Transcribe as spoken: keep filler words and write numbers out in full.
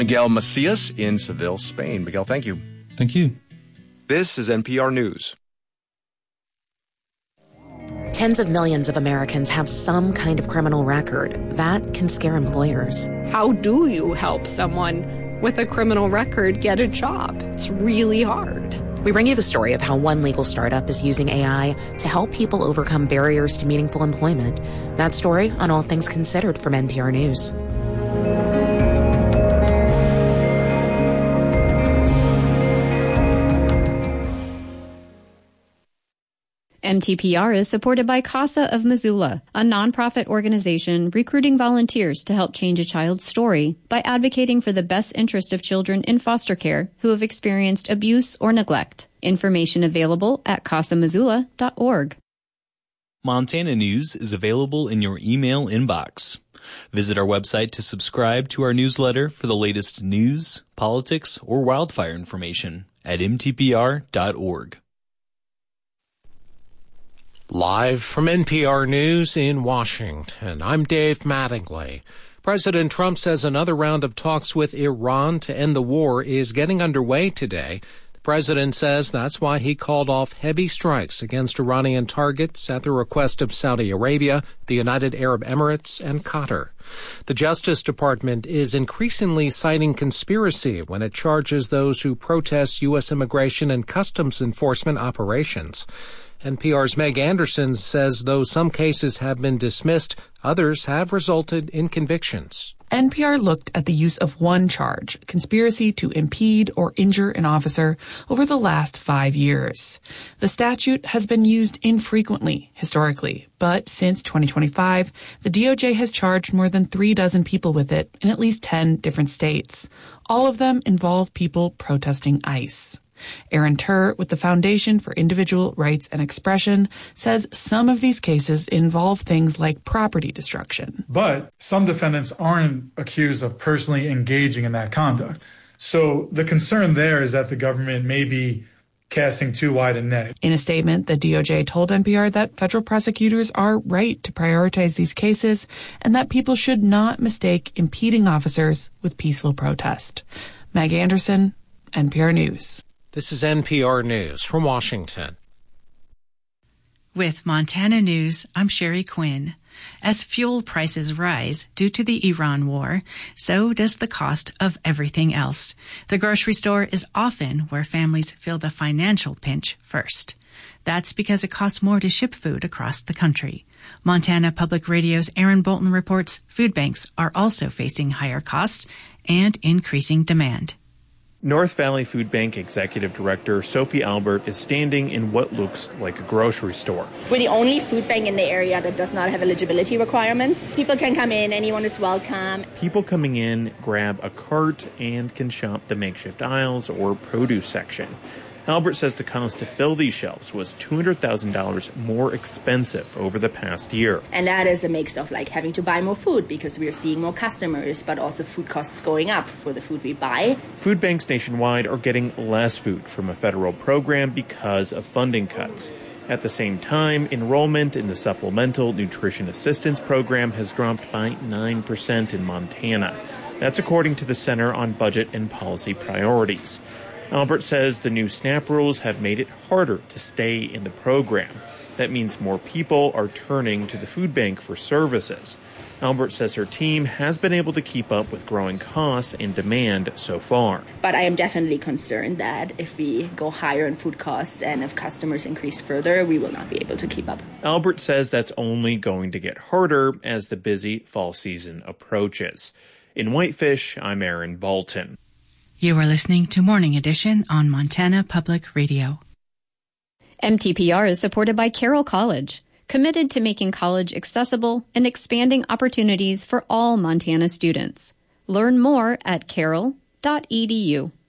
Miguel Macias in Seville, Spain. Miguel, thank you. Thank you. This is N P R News. Tens of millions of Americans have some kind of criminal record. That can scare employers. How do you help someone with a criminal record get a job? It's really hard. We bring you the story of how one legal startup is using A I to help people overcome barriers to meaningful employment. That story on All Things Considered from N P R News. M T P R is supported by CASA of Missoula, a nonprofit organization recruiting volunteers to help change a child's story by advocating for the best interest of children in foster care who have experienced abuse or neglect. Information available at casa missoula dot org. Montana News is available in your email inbox. Visit our website to subscribe to our newsletter for the latest news, politics, or wildfire information at m t p r dot org. Live from N P R News in Washington, I'm Dave Mattingly. President Trump says another round of talks with Iran to end the war is getting underway today. The president says that's why he called off heavy strikes against Iranian targets at the request of Saudi Arabia, the United Arab Emirates, and Qatar. The Justice Department is increasingly citing conspiracy when it charges those who protest U S immigration and customs enforcement operations. N P R's Meg Anderson says though some cases have been dismissed, others have resulted in convictions. N P R looked at the use of one charge, conspiracy to impede or injure an officer, over the last five years. The statute has been used infrequently, historically, but since twenty twenty-five, the D O J has charged more than three dozen people with it in at least ten different states. All of them involve people protesting ICE. Aaron Turr, with the Foundation for Individual Rights and Expression, says some of these cases involve things like property destruction. But some defendants aren't accused of personally engaging in that conduct. So the concern there is that the government may be casting too wide a net. In a statement, the D O J told N P R that federal prosecutors are right to prioritize these cases and that people should not mistake impeding officers with peaceful protest. Meg Anderson, N P R News. This is N P R News from Washington. With Montana News, I'm Sherry Quinn. As fuel prices rise due to the Iran war, so does the cost of everything else. The grocery store is often where families feel the financial pinch first. That's because it costs more to ship food across the country. Montana Public Radio's Aaron Bolton reports food banks are also facing higher costs and increasing demand. North Valley Food Bank Executive Director Sophie Albert is standing in what looks like a grocery store. We're the only food bank in the area that does not have eligibility requirements. People can come in, anyone is welcome. People coming in grab a cart and can shop the makeshift aisles or produce section. Albert says the cost to fill these shelves was two hundred thousand dollars more expensive over the past year. And that is a mix of like having to buy more food because we're seeing more customers, but also food costs going up for the food we buy. Food banks nationwide are getting less food from a federal program because of funding cuts. At the same time, enrollment in the Supplemental Nutrition Assistance Program has dropped by nine percent in Montana. That's according to the Center on Budget and Policy Priorities. Albert says the new SNAP rules have made it harder to stay in the program. That means more people are turning to the food bank for services. Albert says her team has been able to keep up with growing costs and demand so far. But I am definitely concerned that if we go higher in food costs and if customers increase further, we will not be able to keep up. Albert says that's only going to get harder as the busy fall season approaches. In Whitefish, I'm Aaron Bolton. You are listening to Morning Edition on Montana Public Radio. M T P R is supported by Carroll College, committed to making college accessible and expanding opportunities for all Montana students. Learn more at carroll dot e d u.